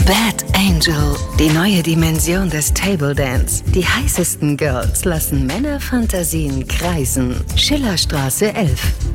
Bad Angel, die neue Dimension des Table Dance. Die heißesten Girls lassen Männerfantasien kreisen. Schillerstraße 11.